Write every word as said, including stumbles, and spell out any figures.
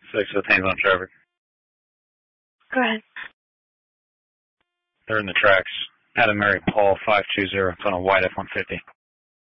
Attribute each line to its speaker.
Speaker 1: Six with hands on traffic.
Speaker 2: Go ahead.
Speaker 1: They're in the tracks. Adam Mary Paul five two zero. It's on a white F one fifty.